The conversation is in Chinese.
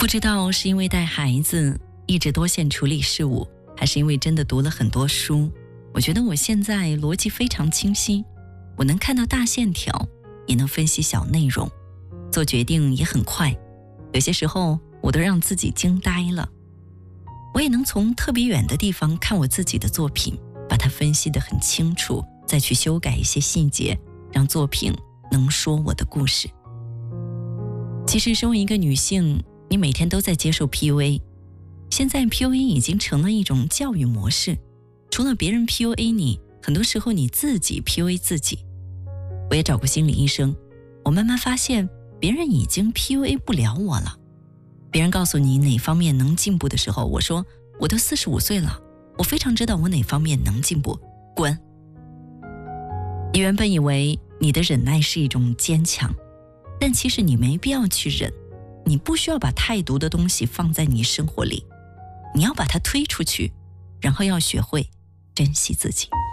不知道是因为带孩子一直多线处理事务，还是因为真的读了很多书，我觉得我现在逻辑非常清晰，我能看到大线条，也能分析小内容，做决定也很快，有些时候我都让自己惊呆了。我也能从特别远的地方看我自己的作品，把它分析得很清楚，再去修改一些细节，让作品能说我的故事。其实身为一个女性，你每天都在接受 PUA， 现在 PUA 已经成了一种教育模式，除了别人 PUA 你，很多时候你自己 PUA 自己。我也找过心理医生，我慢慢发现别人已经 PUA 不了我了。别人告诉你哪方面能进步的时候，我说我都45岁了，我非常知道我哪方面能进步，滚。你原本以为你的忍耐是一种坚强，但其实你没必要去忍，你不需要把太毒的东西放在你生活里，你要把它推出去，然后要学会珍惜自己。